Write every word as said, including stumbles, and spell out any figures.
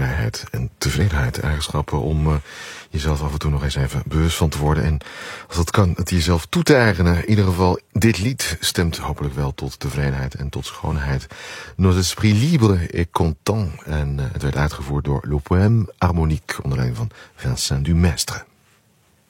vrijheid en tevredenheid. Eigenschappen om uh, jezelf af en toe nog eens even bewust van te worden. En als dat kan, het jezelf toe te eigenen. In ieder geval, dit lied stemt hopelijk wel tot tevredenheid en tot schoonheid. Nos esprits libres et contents. En uh, het werd uitgevoerd door Le Poème Harmonique, onder leiding van Vincent Dumestre.